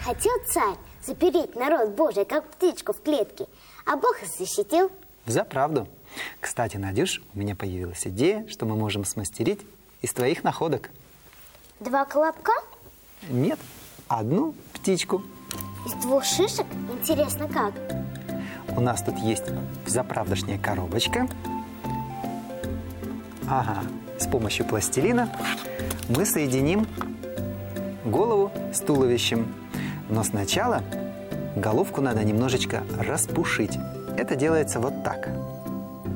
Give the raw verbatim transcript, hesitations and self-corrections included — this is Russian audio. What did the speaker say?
Хотел царь запереть народ Божий, как птичку в клетке, а Бог их защитил. Взаправду. Кстати, Надюш, у меня появилась идея, что мы можем смастерить из твоих находок. Два колобка? Нет, одну птичку. Из двух шишек? Интересно, как? У нас тут есть взаправдошняя коробочка. Ага, с помощью пластилина мы соединим голову с туловищем. Но сначала головку надо немножечко распушить. Это делается вот так.